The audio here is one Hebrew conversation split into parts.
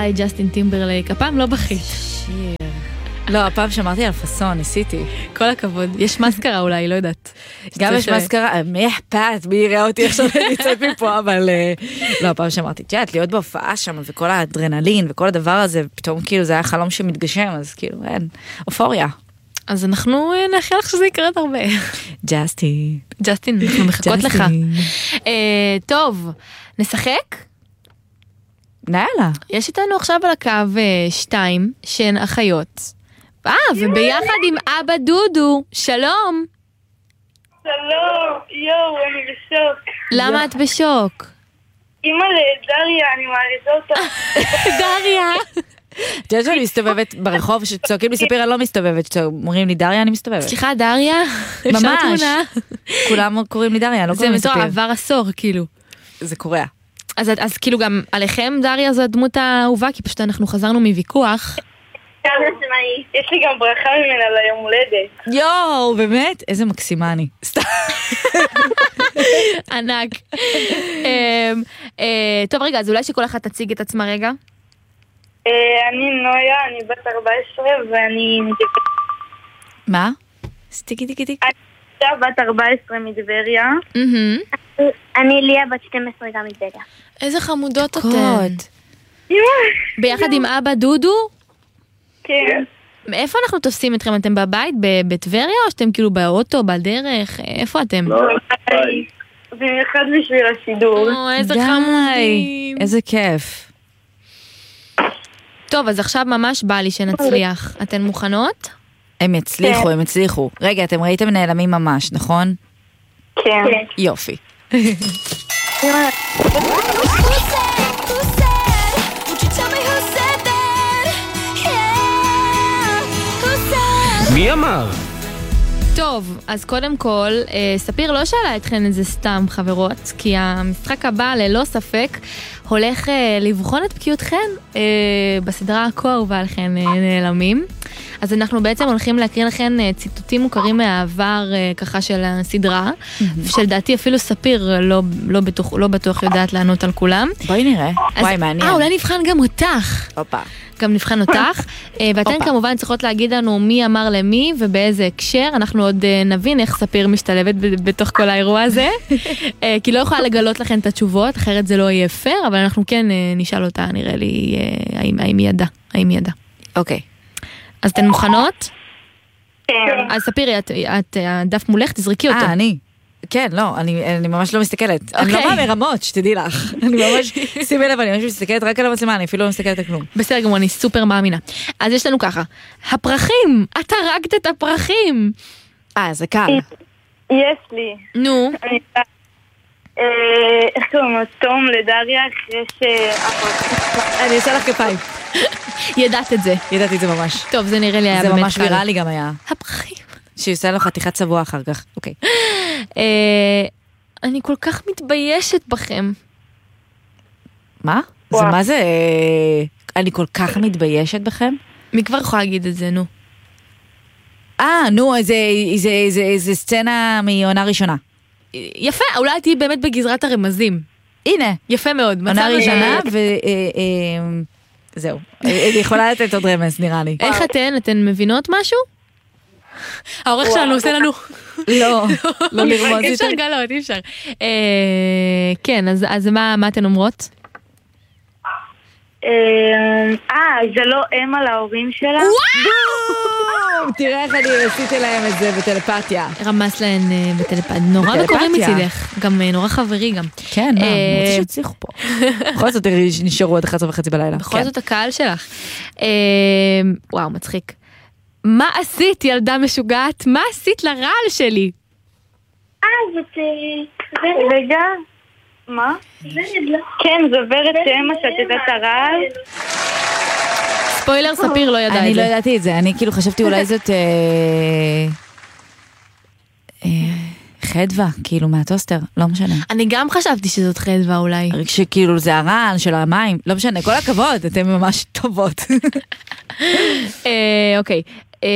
ביי ג'סטין טימברלייק. הפעם לא בכית. שיר. לא, הפעם שמרתי על פסון, ניסיתי. כל הכבוד. יש מסקרה אולי, לא יודעת. גם יש מסקרה, מי אכפת, מי יראה אותי עכשיו ניצאת מפה, אבל לא, הפעם שמרתי, תשעת, להיות בהופעה שם, וכל האדרנלין, וכל הדבר הזה, פתאום כאילו זה היה חלום שמתגשם, אז כאילו אין, אופוריה. אז אנחנו נאחל לך שזה יקרה הרבה. ג'סטין. ג'סטין, אנחנו מחכות לך. טוב, נשחק? נאללה. יש איתנו עכשיו על הקו 2 שהן אחיות. וביחד עם אבא דודו, שלום. שלום, יואו, אני בשוק. למה את בשוק? אמא לדריה, אני מעריזה אותה. דריה. את יודעת שאני מסתובבת ברחוב, שצועקים לי ספיר, אני לא מסתובבת, שאומרים לי דריה, אני מסתובבת. סליחה, דריה? ממש. כולם קוראים לי דריה, לא קוראים לי ספיר. זה עבר עשור, כאילו. זה קורה. אז כאילו גם עליכם דריה זו הדמות האהובה, כי פשוט אנחנו חזרנו מוויכוח. יש לי גם ברכה ממנה ליום הולדת. יואו, באמת? איזה מקסימה אני. סתם. ענק. טוב, רגע, אז אולי שכל אחת תציג את עצמה רגע. אני נויה, אני בת 14 ואני מדבריה. מה? סטיקי. אני בת 14 מדבריה. אני ליה בת 12 גם מדבריה. איזה חמודות אתן. ביחד עם אבא דודו? כן. מאיפה אנחנו תופסים אתכם? אתם בבית בטבריה או שאתם כאילו באוטו, בדרך? איפה אתם? לא, במיוחד בשביל השידור. איזה חמודים. איזה כיף. טוב, אז עכשיו ממש בא לי שנצליח. אתן מוכנות? הם הצליחו. רגע, אתם ראיתם נעלמים ממש, נכון? כן. יופי. מי אמר? טוב, אז קודם כל, ספיר לא שאלה אתכן את זה סתם, חברות, כי המשחק הבא, ללא ספק, הולך לבחון את בקיאותכן בסדרה הכה אהובה עליכן נעלמים. אז אנחנו בעצם הולכים להקריא לכן ציטוטים מוכרים מהעבר ככה של הסדרה, שלדעתי אפילו ספיר לא בטוח יודעת לענות על כולם. בואי נראה, וואי מעניין. אולי נבחן גם אותך. הופה. גם נבחן אותך, ואתן כמובן צריכות להגיד לנו מי אמר למי ובאיזה הקשר, אנחנו עוד נבין איך ספיר משתלבת בתוך כל האירוע הזה, כי לא יכולה לגלות לכן את התשובות, אחרת זה לא יהיה פייר, אבל אנחנו כן נשאל אותה, נראה לי, האם היא ידעה. אוקיי. אז אתן מוכנות? כן. אז ספירי, את הדף מולך, תזרקי אותו. אני. כן, לא, אני ממש לא מסתכלת. אני לא מרמות, שתדעי לך. אני ממש, שימי לב, אני ממש מסתכלת רק על המצלמה, אני אפילו לא מסתכלת על כלום. בסדר גמור, אני סופר מאמינה. אז יש לנו ככה, הפרחים, את הרגת את הפרחים. זה קל. יש לי. נו. איך קוראים לו? תום לדריה אחרי אני אעשה לך כפיים. ידעת את זה. ידעתי את זה ממש. טוב, זה נראה לי היה באמת זה קל. ממש ויראלי גם היה. הפרחים. שיעשה לו חתיכת צבוע אחר כך. אוקיי. אני כל כך מתביישת בכם. מה? זה מה זה? אני כל כך מתביישת בכם? מי כבר יכולה להגיד את זה, נו? נו, זה סצנה מעונה ראשונה. יפה, אולי תהיי באמת בגזרת הרמזים. הנה. יפה מאוד. עונה ראשונה זהו. אני יכולה לתת עוד רמז, נראה לי. איך אתן מבינות משהו? העורך שלנו עושה לנו... לא לרמוז. אי אפשר גלות, אי אפשר. כן, אז מה אתן אומרות? זה לא אם על ההורים שלה? וואו! תראה איך אני עשיתי להם את זה בטלפתיה. רמז להן בטלפתיה. נורא מקורים מצידך. גם נורא חברי גם. כן, מה? רוצה שהצליחו פה. בכל זאת נשארו עד 11:30 בלילה. בכל זאת הקהל שלך. וואו, מצחיק. מה עשית, ילדה משוגעת? מה עשית לרעל שלי? זאת... רגע. מה? כן, זו ורד שאמה שאת יודעת הרעל. ספוילר, ספיר לא ידע את זה. אני לא ידעתי את זה, אני כאילו חשבתי אולי זאת חדווה, כאילו מהטוסטר, לא משנה. אני גם חשבתי שזאת חדווה אולי. שכאילו זה הרעל של המים, לא משנה, כל הכבוד, אתם ממש טובות. אוקיי,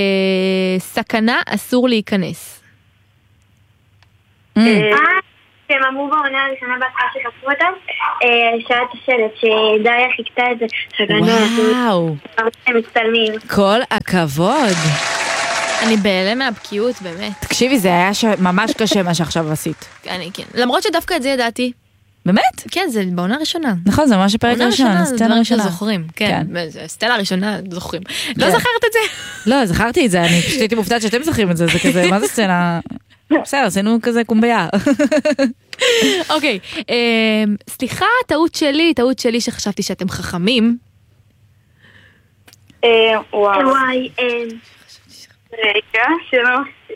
סכנה אסור להיכנס. שהם אמרו בעונה הראשונה בהתחלה שחפרו אותם, שהיה את השלט שדריה חיכתה את זה, וואו, הם מצטלמים. כל הכבוד. אני בהלם מהבקיאות, באמת. תקשיבי, זה היה ממש קשה מה שעכשיו עשית. אני כן. למרות שדווקא את זה ידעתי. באמת? כן, זה בעונה ראשונה. נכון, זה ממש הפרק הראשון, זה הסצנה דברים הראשונה. שזוכרים, כן. הסצנה הראשונה זוכרים. לא כן. זכרת את זה? לא, זכרתי את זה, אני פשוט הייתי מופתעת שאתם זוכרים את זה, זה כזה, מה זה סצנה? בסדר, עשינו כזה קומביה. אוקיי, סליחה, טעות שלי שחשבתי שאתם חכמים. וואי. רגע, שלא.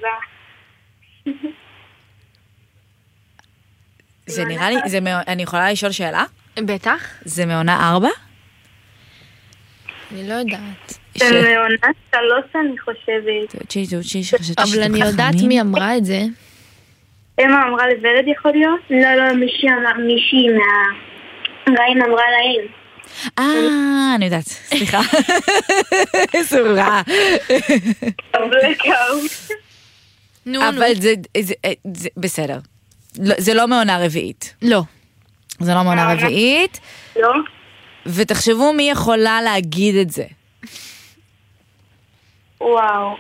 זה נראה לי, אני יכולה לשאול שאלה? בטח. זה מעונה 4? אני לא יודעת. זה מעונה 3 אני חושבת. אבל אני יודעת מי אמרה את זה. אמה אמרה לורד יכול להיות? לא, מישהי מהרעים אמרה להם. אני יודעת, סליחה. איזה רע. אבל זה בסדר. זה לא מעונה רביעית. לא. זה לא מעונה רביעית. לא. ותחשבו מי יכולה להגיד את זה. וואו.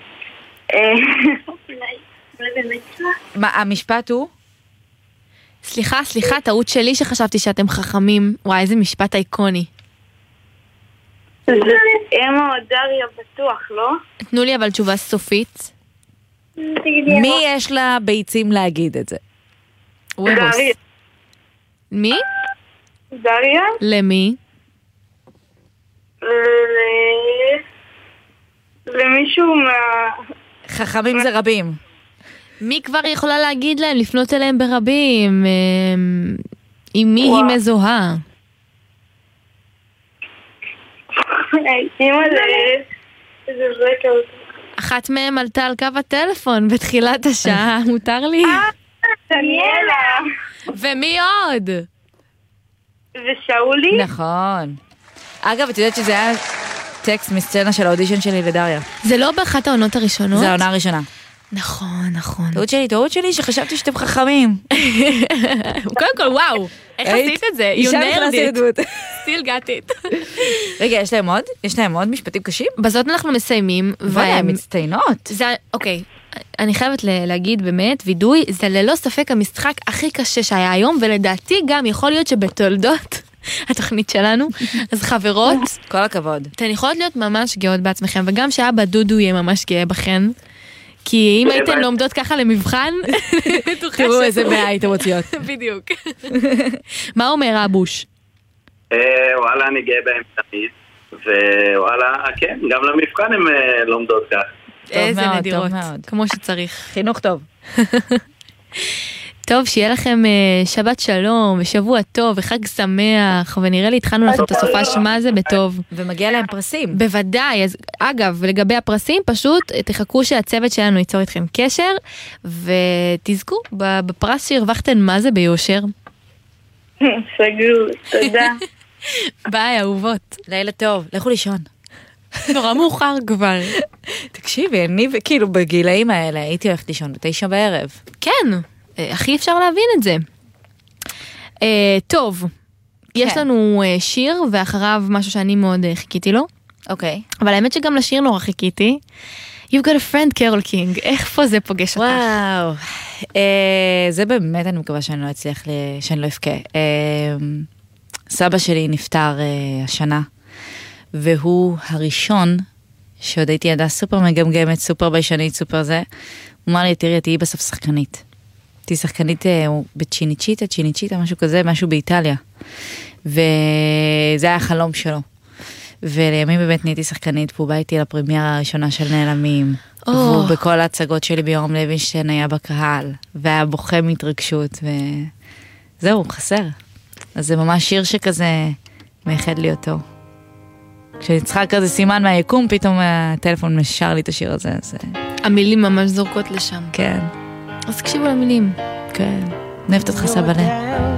מה, המשפט הוא? סליחה, טעות שלי שחשבתי שאתם חכמים. וואי, איזה משפט איקוני. אמה או דריה בטוח, לא? תנו לי אבל תשובה סופית. מי יש לה ביצים להגיד את זה? דריה. מי? דריה? למי? למישהו חכמים זה רבים. מי כבר יכולה להגיד להם, לפנות אליהם ברבים? עם מי היא מזוהה? איזה רקע. אחת מהם עלתה על קו הטלפון בתחילת השעה, מותר לי? דניאלה. ומי עוד? ושאולי? נכון. אגב, את יודעת שזה היה טקסט מסצנה של האודישן שלי לדריה. זה לא באחת העונות הראשונות? זה העונה הראשונה. נכון. טעות שלי שחשבתי שאתם חכמים. קודם כל, וואו, איך עשית את זה? You nailed it. Still got it. רגע, יש להם עוד משפטים קשים? בזאת אנחנו מסיימים. והם מצטיינות. אוקיי, אני חייבת להגיד באמת, וידוי, זה ללא ספק המשחק הכי קשה שהיה היום, ולדעתי גם יכול להיות שבתולדות התוכנית שלנו, אז חברות, כל הכבוד. אתן יכולות להיות ממש גאות בעצמכם, וגם שאבא דודו יהיה ממש גאה בכן, כי אם הייתן לומדות ככה למבחן, תראו איזה 100 הייתם מוציאות. בדיוק. מה אומר אבוש? וואלה, אני גאה בהם תמיד, ווואלה, כן, גם למבחן הם לומדות כך. איזה נדירות, כמו שצריך. חינוך טוב. טוב, שיהיה לכם שבת שלום, ושבוע טוב, וחג שמח, ונראה לי התחלנו לכם את הסופה שמה זה בטוב. ומגיע להם פרסים. בוודאי, אז אגב, לגבי הפרסים, פשוט תחכו שהצוות שלנו ייצור איתכם קשר, ותזכו בפרס שהרווחתן מה זה ביושר. סגור, תודה. ביי, אהובות. לילה טוב, לכו לישון. נורא מאוחר כבר. תקשיבי, אני כאילו בגילאים האלה הייתי הולכת לישון ב9 בערב. כן, הכי אפשר להבין את זה. טוב, יש לנו שיר, ואחריו משהו שאני מאוד חיכיתי לו. אוקיי. אבל האמת שגם לשיר נורא חיכיתי. You've got a friend, קרול קינג. איך פה זה פוגש אותך? וואו. זה באמת אני מקווה שאני לא אצליח, שאני לא אפקה. סבא שלי נפטר השנה, והוא הראשון שעוד הייתי ידעה סופר מגמגמת, סופר ביישנית, סופר זה. הוא אמר לי, תראי, תהיי בסוף שחקנית. תהיי שחקנית צ'יניצ'יטה, משהו כזה, משהו באיטליה. וזה היה החלום שלו. ולימים באמת נהייתי שחקנית, והוא בא איתי לפרמיירה הראשונה של נעלמים. והוא בכל ההצגות שלי ביורם לוינשטיין היה בקהל, והיה בוכה מהתרגשות, וזהו, חסר. אז זה ממש שיר שכזה מייחד לי אותו. כשאני צריכה כזה סימן מהיקום, פתאום הטלפון משר לי את השיר הזה. המילים ממש זורקות לשם. כן. אז תקשיבו למילים. כן. נפת אותך סבא.